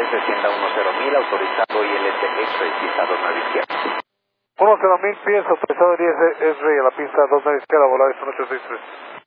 descienda 10.000, autorizado ILS X-Ray, pista 29 izquierda. 10.000 pies, autorizado ILS X-Ray a la pista 29 izquierda, volar 1863.